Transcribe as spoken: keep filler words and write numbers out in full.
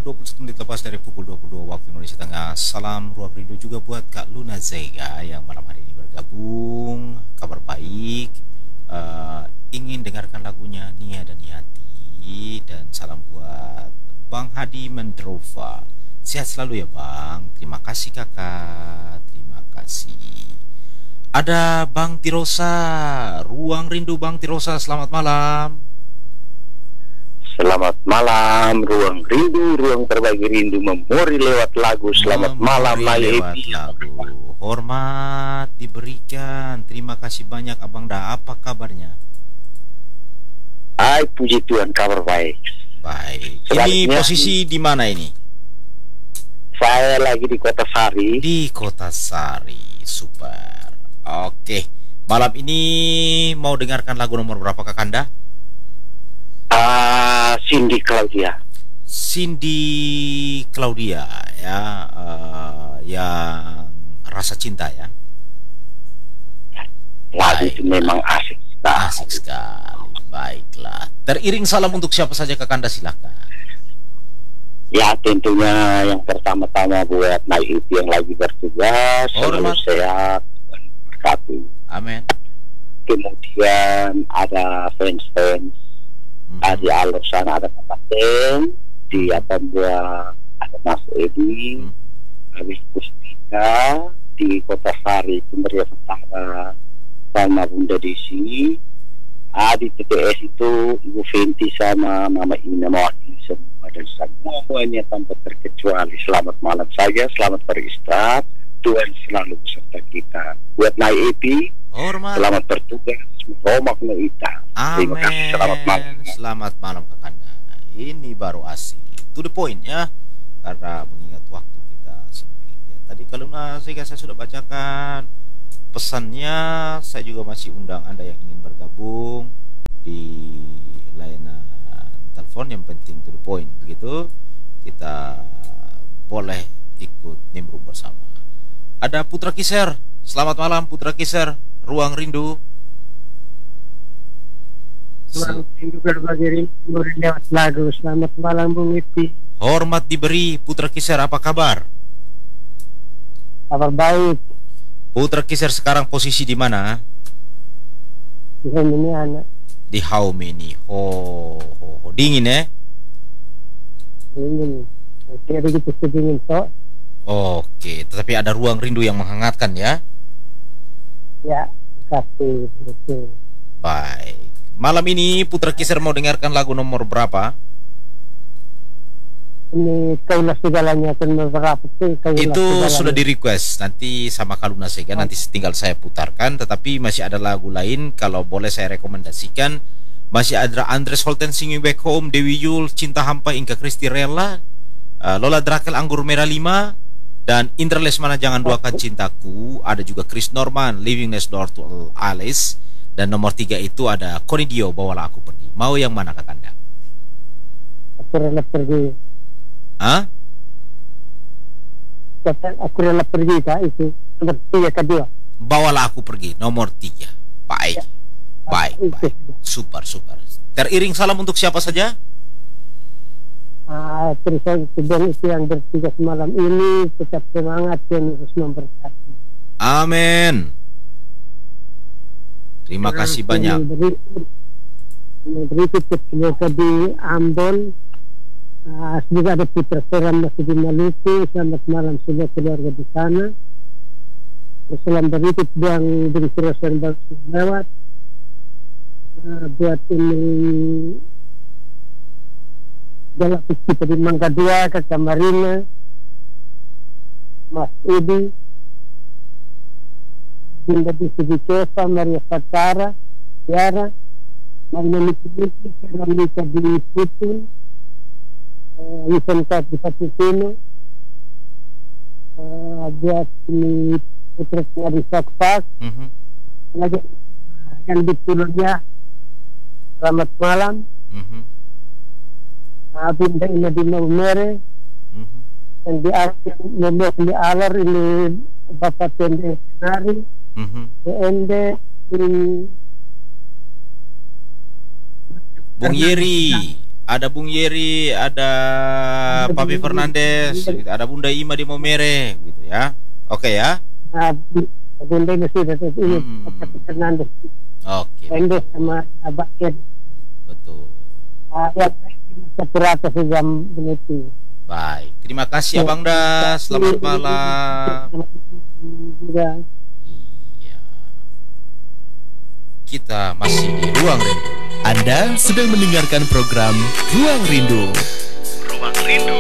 dua puluh satu menit lepas dari pukul dua puluh dua waktu Indonesia Tengah. Salam ruang rindu juga buat Kak Luna Zega yang malam hari ini bergabung. Kabar baik. Eh, ingin dengarkan lagunya Nia dan Yati. Dan salam buat Bang Hadi Mendrova. Sehat selalu ya Bang. Terima kasih kakak. Terima kasih. Ada Bang Tirosa. Ruang rindu Bang Tirosa. Selamat malam. Selamat malam, ruang rindu, ruang berbagi rindu, memori lewat lagu. Selamat Memori malam, lewat Epi. lagu. Hormat diberikan. Terima kasih banyak Abang Da. Apa kabarnya? Hai, puji Tuhan, kabar baik. Baik. Ini Sebaliknya, posisi di mana ini? saya lagi di Kota Sari. Di Kota Sari. Super. Oke. Malam ini mau dengarkan lagu nomor berapa Kakanda? Ah, Cindy Claudia. Cindy Claudia ya, eh, yang rasa cinta ya. Lagu Baik. itu memang asik. Asik sekali. Baiklah. Teriring salam untuk siapa saja Kakanda, silakan. Ya, tentunya yang pertama-tama buat Naik yang lagi bertugas, selalu Hormat. sehat dan berkati. Amin. Kemudian ada fans-fans. Mhm. Di Alor sana ada Pak Teng, di Atambua ada Mas Edi, Mhm. habis Pustika, di Kota Sari Cemberia Utara sama Bunda Desi. Ah, di T T S itu Ibu Fenty sama Mama Ina mewakili semua dan semuanya tanpa terkecuali. Selamat malam saja, selamat beristirahat. Tuhan selalu beserta kita. Buat Nai Epi, Hormat. selamat bertugas. Romak Noita. Terima kasih. Amin. Selamat malam. Selamat malam Kakanda. Ini baru asik. To the point ya. Karena mengingat waktu kita sempit ya. Tadi kalau saya saya sudah bacakan pesannya. Saya juga masih undang Anda yang ingin bergabung di layanan telepon, yang penting to the point. Begitu kita boleh ikut nimbrung bersama. Ada Putra Kiser. Selamat malam Putra Kiser. Ruang rindu. Ruang rindu berbagi rindu lewat lagu. Selamat malam Bung Ipi. Hormat diberi Putra Kiser, apa kabar? Kabar baik. Putra Kiser sekarang posisi di mana? Di sini anak. Di how many? Ho, ho, ho. Dingin ya? Ingin. Tidak begitu sedingin toh. Oke, tetapi ada ruang rindu yang menghangatkan ya. Ya, kasih. Betul. Baik. Malam ini Putra Kiser mau dengarkan lagu nomor berapa? Ini kaulah segalanya akan beberapa tuh. Itu sudah di request nanti sama Kaluna Sega, nanti tinggal saya putarkan. Tetapi masih ada lagu lain, kalau boleh saya rekomendasikan. Masih ada Andres Holten Singing Back Home, Dewi Yul Cinta Hampa, Inka Kristi Rela, uh, Lola Drakel Anggur Merah lima, dan Indra Lesmana Jangan Duakan Cintaku. Ada juga Chris Norman Living Next Door to Alice. Dan nomor tiga itu ada Konidio Bawalah Aku Pergi. Mau yang mana Kakanda? Aku rela pergi. Hah? Aku rela pergi kak itu. Nomor tiga kedua. Bawalah Aku Pergi, nomor tiga. Baik. Ya. Baik, baik. Super, super. Teriring salam untuk siapa saja? Ah, terus sedang itu yang bertugas malam ini tetap semangat dan Yesus memberkati. Amin. Terima kasih banyak. Berikut, berikut keluarga di Ambon. Uh, juga ada Putra Seram masih di Maluku. Selamat malam semua keluarga di sana. Salam berikut yang dari Surasan baru lewat. Uh, buat ini dalam kita di Mangga Dua, Kakak Marina, Mas Edi, Dinda Bisi Keva, Maria Fatara, Tiara, Marina Miki-Miki, Seramika di Putun, uh, Yusen Kat di Patutino, uh, buat ini Putra di Sakpak, Mhm. lagi uh, yang di Pulunnya, selamat malam, Mhm. Abinda ini di Maumere, Mhm. yang di Alar, di Alar ini Bapak Tende Senari, Mhm. B N D di Bung Yeri, ada Bung Yeri, ada Papi Fernandes, gitu. Ada Bunda Ima di Momere, gitu ya. Oke ya. Ah, Bunda ini sudah terus ini Hmm. Papi Fernandes, Oke. Fernandes sama Abah Ed. Betul. Ah, ya, Sepurata sudah begitu. Baik. Terima kasih Abang Das. Selamat malam. Juga. Iya. Kita masih di Ruang Rindu. Anda sedang mendengarkan program Ruang Rindu. Ruang Rindu